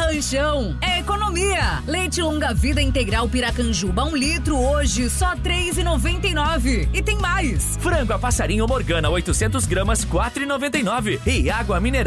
lanchão. É economia. Leite longa-vida integral Piracanjuba 1 litro hoje só R$3,99. E tem mais. Frango a passarinho Morgana 800 gramas R$4,99. E água mineral